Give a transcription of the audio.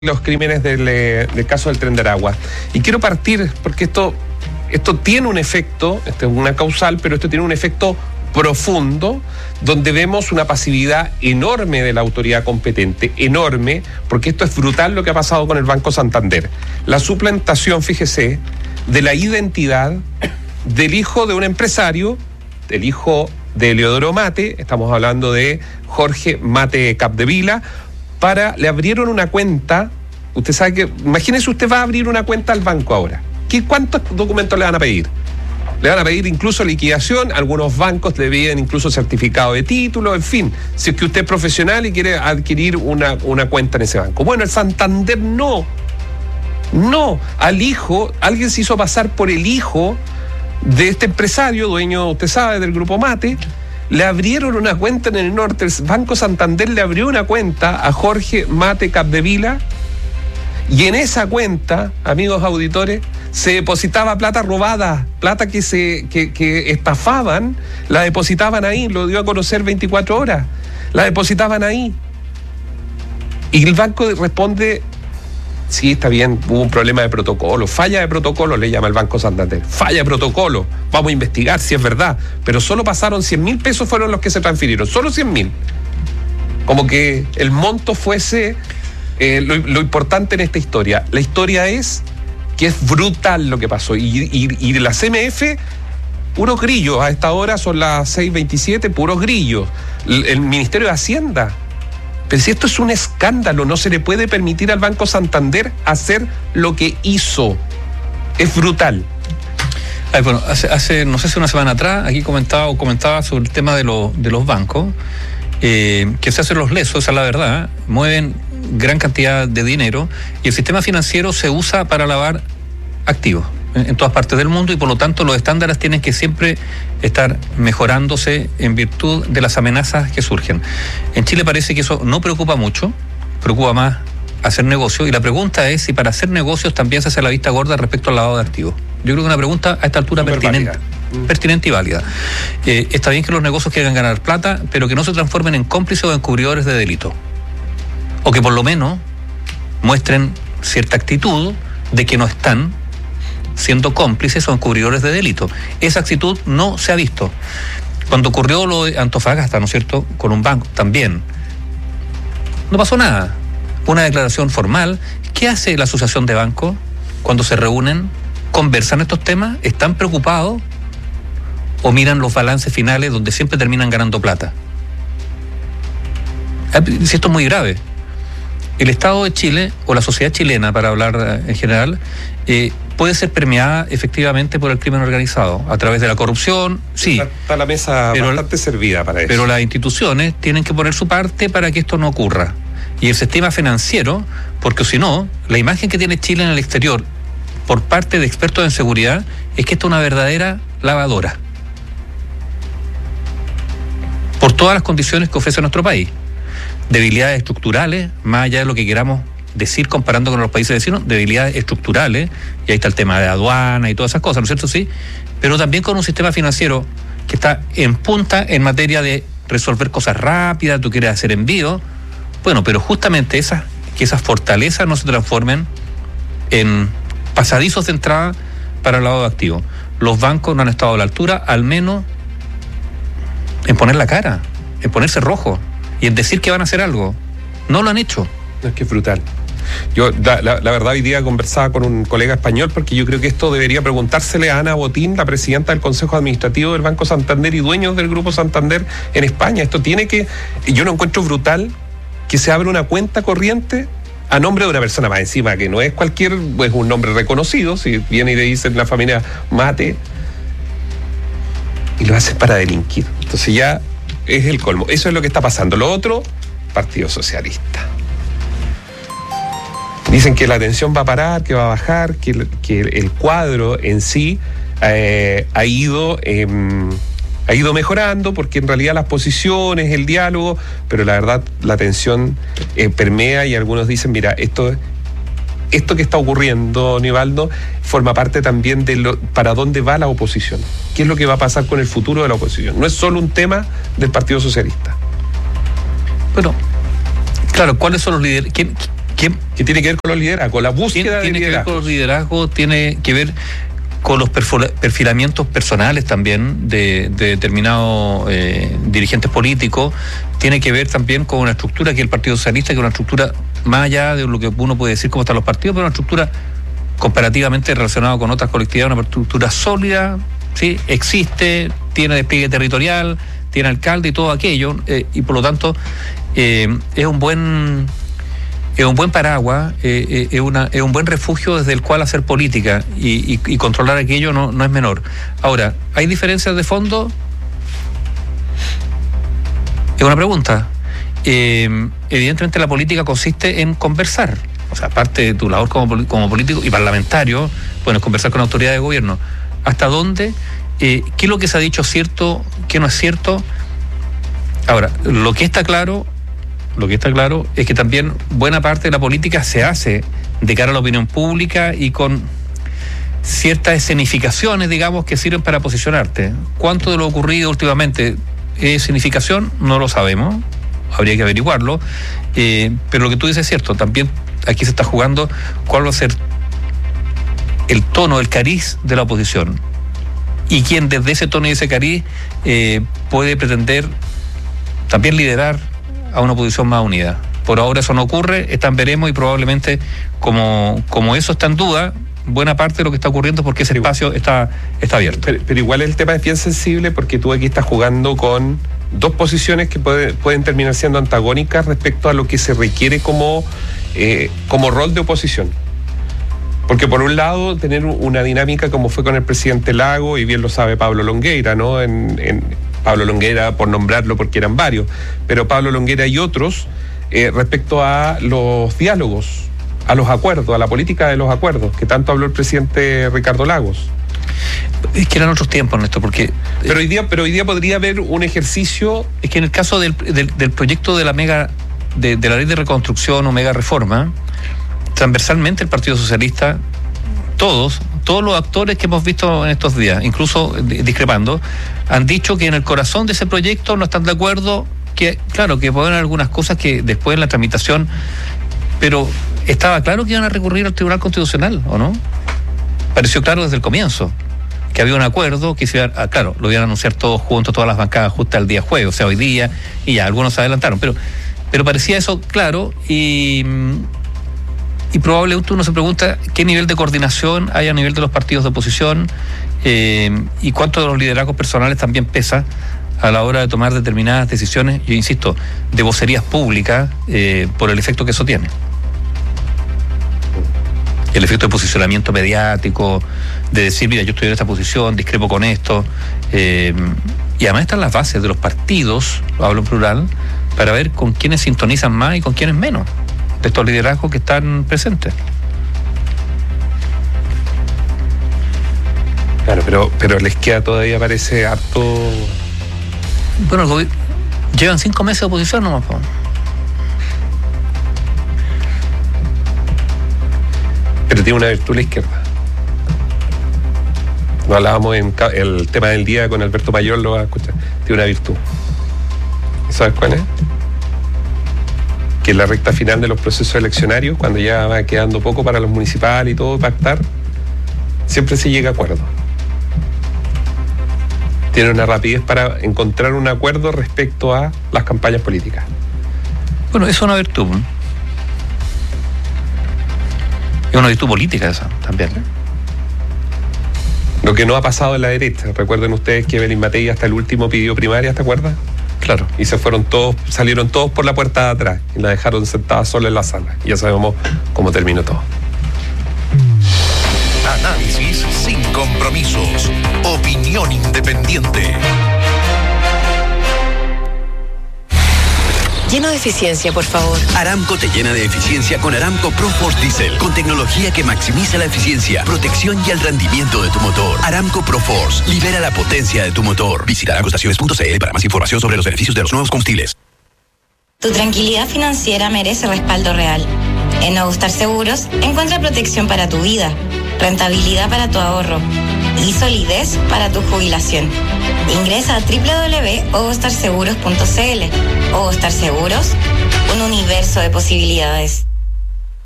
los crímenes del caso del Tren de Aragua. Y quiero partir porque esto tiene un efecto, esto es una causal, pero esto tiene un efecto profundo, donde vemos una pasividad enorme de la autoridad competente, enorme, porque esto es brutal lo que ha pasado con el Banco Santander. La suplantación, fíjese, de la identidad del hijo de un empresario, el hijo de Eleodoro Mate, estamos hablando de Jorge Mate Capdevila, le abrieron una cuenta. Usted sabe que, imagínese, usted va a abrir una cuenta al banco ahora. ¿Cuántos documentos le van a pedir? Le van a pedir incluso liquidación, algunos bancos le piden incluso certificado de título, en fin, si es que usted es profesional y quiere adquirir una cuenta en ese banco. Bueno, el Santander no, al hijo, alguien se hizo pasar por el hijo de este empresario, dueño, usted sabe, del Grupo Mate. Le abrieron una cuenta en el norte, el Banco Santander le abrió una cuenta a Jorge Mate Capdevila, y en esa cuenta, amigos auditores, se depositaba plata robada, plata que estafaban, la depositaban ahí, lo dio a conocer 24 horas, la depositaban ahí. Y el banco responde: sí, está bien, hubo un problema de protocolo, falla de protocolo, le llama el Banco Santander, falla de protocolo, vamos a investigar si es verdad, pero solo pasaron 100.000 pesos, fueron los que se transfirieron, solo 100.000. Como que el monto fuese lo importante en esta historia. La historia es que es brutal lo que pasó, y la CMF, puros grillos, a esta hora son las 6:27, puros grillos. El Ministerio de Hacienda. Pero si esto es un escándalo, no se le puede permitir al Banco Santander hacer lo que hizo. Es brutal. Bueno, hace no sé si una semana atrás, aquí comentaba sobre el tema de los bancos, que se hacen los lesos, esa es la verdad, mueven gran cantidad de dinero y el sistema financiero se usa para lavar activos en todas partes del mundo, y por lo tanto los estándares tienen que siempre estar mejorándose en virtud de las amenazas que surgen. En Chile parece que eso no preocupa mucho, preocupa más hacer negocios, y la pregunta es si para hacer negocios también se hace la vista gorda respecto al lavado de activos. Yo creo que una pregunta a esta altura pertinente y válida. Está bien que los negocios quieran ganar plata, pero que no se transformen en cómplices o encubridores de delito, o que por lo menos muestren cierta actitud de que no están siendo cómplices o encubridores de delito. Esa actitud no se ha visto. Cuando ocurrió lo de Antofagasta, ¿no es cierto?, con un banco, también no pasó nada. Una declaración formal. ¿Qué hace la asociación de bancos cuando se reúnen? ¿Conversan estos temas? ¿Están preocupados? ¿O miran los balances finales donde siempre terminan ganando plata? Si esto es muy grave. El Estado de Chile, o la sociedad chilena, para hablar en general, puede ser premiada efectivamente por el crimen organizado, a través de la corrupción, sí. Está la mesa bastante servida para eso. Pero las instituciones tienen que poner su parte para que esto no ocurra. Y el sistema financiero, porque si no, la imagen que tiene Chile en el exterior, por parte de expertos en seguridad, es que esto es una verdadera lavadora. Por todas las condiciones que ofrece nuestro país. Debilidades estructurales, más allá de lo que queramos decir comparando con los países vecinos, debilidades estructurales, y ahí está el tema de aduana y todas esas cosas, ¿no es cierto? Sí, pero también con un sistema financiero que está en punta en materia de resolver cosas rápidas, tú quieres hacer envíos, bueno, pero justamente que esas fortalezas no se transformen en pasadizos de entrada para el lavado de activos. Los bancos no han estado a la altura, al menos en poner la cara, en ponerse rojo y en decir que van a hacer algo. No lo han hecho. No, es que es brutal. Yo, la verdad, hoy día conversaba con un colega español, porque yo creo que esto debería preguntársele a Ana Botín, la presidenta del Consejo Administrativo del Banco Santander y dueños del Grupo Santander en España. Esto tiene que... Yo lo encuentro brutal que se abra una cuenta corriente a nombre de una persona, más encima, que no es cualquier... Es un nombre reconocido, si viene y le dicen la familia Mate, y lo hacen para delinquir. Entonces ya es el colmo. Eso es lo que está pasando. Lo otro, Partido Socialista. Dicen que la tensión va a parar, que va a bajar, que el cuadro en sí ha ido mejorando, porque en realidad las posiciones, el diálogo, pero la verdad la tensión permea, y algunos dicen, mira, esto que está ocurriendo, Nivaldo, forma parte también de para dónde va la oposición. ¿Qué es lo que va a pasar con el futuro de la oposición? No es solo un tema del Partido Socialista. Bueno, claro, ¿cuáles son los líderes? ¿Quién que tiene que ver con los liderazgos, la búsqueda de liderazgos. Tiene que ver con los liderazgos, tiene que ver con los perfilamientos personales también de determinados dirigentes políticos, tiene que ver también con una estructura que el Partido Socialista, que es una estructura más allá de lo que uno puede decir cómo están los partidos, pero una estructura comparativamente relacionada con otras colectividades, una estructura sólida, ¿sí? Existe, tiene despliegue territorial, tiene alcalde y todo aquello, y por lo tanto es un buen paraguas, es un buen refugio desde el cual hacer política y controlar aquello no es menor. Ahora, ¿hay diferencias de fondo? Es una pregunta. Evidentemente la política consiste en conversar. O sea, aparte de tu labor como político y parlamentario, bueno, es conversar con autoridades de gobierno. ¿Hasta dónde? ¿Qué es lo que se ha dicho cierto? ¿Qué no es cierto? Ahora, lo que está claro es que también buena parte de la política se hace de cara a la opinión pública y con ciertas escenificaciones, digamos, que sirven para posicionarte. ¿Cuánto de lo ocurrido últimamente es escenificación? No lo sabemos, habría que averiguarlo, pero lo que tú dices es cierto, también aquí se está jugando cuál va a ser el tono, el cariz de la oposición y quién desde ese tono y ese cariz puede pretender también liderar a una oposición más unida. Por ahora eso no ocurre, veremos, y probablemente como eso está en duda, buena parte de lo que está ocurriendo es porque ese espacio está abierto. Pero igual el tema es bien sensible porque tú aquí estás jugando con dos posiciones que pueden terminar siendo antagónicas respecto a lo que se requiere como rol de oposición. Porque por un lado, tener una dinámica como fue con el presidente Lagos, y bien lo sabe Pablo Longueira, ¿no? Pablo Longueira, por nombrarlo, porque eran varios, pero Pablo Longueira y otros, respecto a los diálogos, a los acuerdos, a la política de los acuerdos, que tanto habló el presidente Ricardo Lagos. Es que eran otros tiempos, Néstor, porque... Pero hoy día podría haber un ejercicio... Es que en el caso del proyecto de la de la ley de reconstrucción o mega reforma, transversalmente el Partido Socialista, todos los actores que hemos visto en estos días, incluso discrepando, han dicho que en el corazón de ese proyecto no están de acuerdo, que claro, que pueden haber algunas cosas que después en la tramitación, pero estaba claro que iban a recurrir al Tribunal Constitucional, ¿o no? Pareció claro desde el comienzo que había un acuerdo, que claro, lo iban a anunciar todos juntos, todas las bancadas justo al día jueves, o sea, hoy día, y ya, algunos se adelantaron, pero parecía eso claro, y probablemente uno se pregunta qué nivel de coordinación hay a nivel de los partidos de oposición, y cuánto de los liderazgos personales también pesa a la hora de tomar determinadas decisiones, yo insisto, de vocerías públicas, por el efecto que eso tiene. El efecto de posicionamiento mediático, de decir, mira, yo estoy en esta posición, discrepo con esto, y además están las bases de los partidos, lo hablo en plural, para ver con quiénes sintonizan más y con quiénes menos, de estos liderazgos que están presentes. Claro, pero les queda todavía, parece, harto... Bueno, llevan 5 meses de oposición nomás, po. Pero tiene una virtud la izquierda. Lo hablábamos en el tema del día con Alberto Mayor, lo vas a escuchar. Tiene una virtud. ¿Sabes cuál es? Que en la recta final de los procesos eleccionarios, cuando ya va quedando poco para los municipales y todo, pactar, siempre se llega a acuerdo. Tiene una rapidez para encontrar un acuerdo respecto a las campañas políticas. Bueno, eso es una virtud. Es una virtud política esa también. Lo que no ha pasado en la derecha. Recuerden ustedes que Evelyn Matei hasta el último pidió primaria, ¿te acuerdas? Claro. Y salieron todos por la puerta de atrás y la dejaron sentada sola en la sala. Y ya sabemos cómo terminó todo. Análisis sin compromisos. Opinión independiente. Lleno de eficiencia, por favor. Aramco te llena de eficiencia con Aramco ProForce Diesel, con tecnología que maximiza la eficiencia, protección y el rendimiento de tu motor. Aramco ProForce, libera la potencia de tu motor. Visita aramcoestaciones.cl para más información sobre los beneficios de los nuevos combustibles. Tu tranquilidad financiera merece respaldo real. En Ogostar Seguros, encuentra protección para tu vida, rentabilidad para tu ahorro y solidez para tu jubilación. Ingresa a www.ogostarseguros.cl. Ogostar Seguros, un universo de posibilidades.